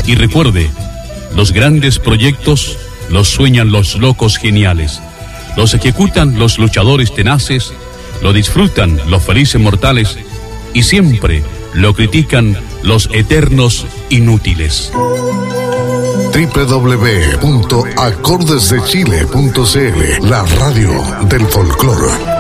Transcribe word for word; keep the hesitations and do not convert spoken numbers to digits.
Y recuerde, los grandes proyectos los sueñan los locos geniales, los ejecutan los luchadores tenaces, lo disfrutan los felices mortales y siempre lo critican los eternos inútiles. doble u doble u doble u punto acordes de chile punto c l, la radio del folclore.